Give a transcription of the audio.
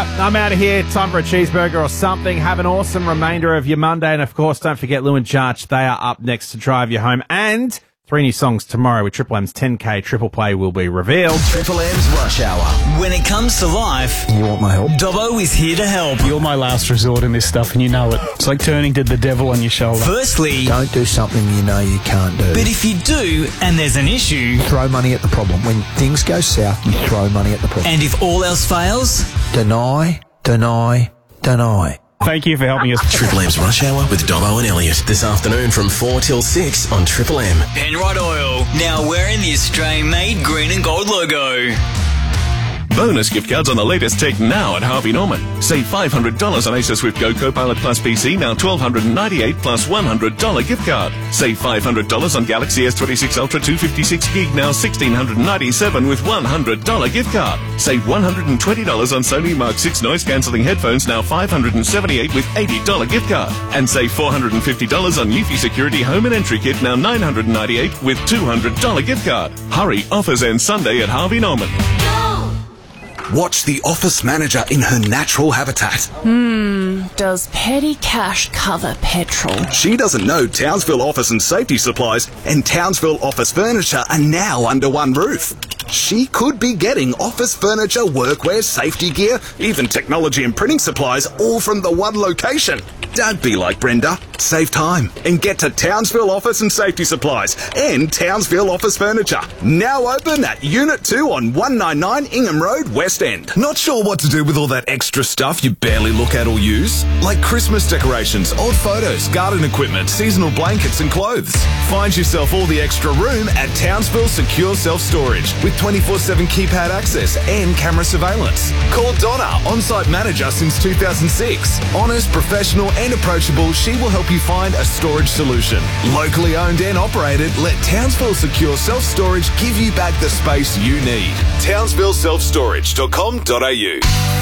I'm out of here. Time for a cheeseburger or something. Have an awesome remainder of your Monday. And, of course, don't forget Lou and Jarch. They are up next to drive you home. And 3 new songs tomorrow with Triple M's 10K Triple Play will be revealed. Triple M's Rush Hour. When it comes to life, you want my help? Dobbo is here to help. You're my last resort in this stuff, and you know it. It's like turning to the devil on your shoulder. Firstly, don't do something you know you can't do. But if you do, and there's an issue, throw money at the problem. When things go south, you throw money at the problem. And if all else fails, deny. Thank you for helping us. Triple M's Rush Hour with Dobbo and Elliot this afternoon from 4 till 6 on Triple M. Penrite Oil, now wearing the Australian-made green and gold logo. Bonus gift cards on the latest tech now at Harvey Norman. Save $500 on Acer Swift Go Copilot Plus PC, now $1,298 plus $100 gift card. Save $500 on Galaxy S26 Ultra 256 gig, now $1,697 with $100 gift card. Save $120 on Sony Mark 6 noise cancelling headphones, now $578 with $80 gift card. And save $450 on Eufy Security Home and Entry Kit, now $998 with $200 gift card. Hurry, offers end Sunday at Harvey Norman. Watch the office manager in her natural habitat. Does petty cash cover petrol? She doesn't know Townsville Office and Safety Supplies and Townsville Office Furniture are now under one roof. She could be getting office furniture, workwear, safety gear, even technology and printing supplies, all from the one location. Don't be like Brenda. Save time and get to Townsville Office and Safety Supplies and Townsville Office Furniture. Now open at Unit 2 on 199 Ingham Road, West End. Not sure what to do with all that extra stuff you barely look at or use? Like Christmas decorations, old photos, garden equipment, seasonal blankets and clothes. Find yourself all the extra room at Townsville Secure Self-Storage with 24/7 keypad access and camera surveillance. Call Donna, on-site manager since 2006. Honest, professional and approachable, she will help you find a storage solution. Locally owned and operated, let Townsville Secure Self-Storage give you back the space you need. TownsvilleSelfStorage.com.au